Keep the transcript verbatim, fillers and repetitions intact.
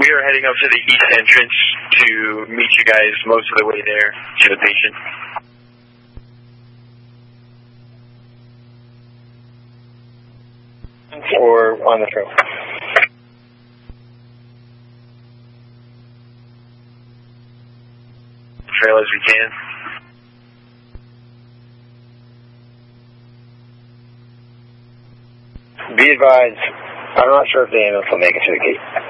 we are heading up to the east entrance to meet you guys most of the way there to the patient. Or on the trail. Trail as we can. Be advised, I'm not sure if the ambulance will make it to the gate.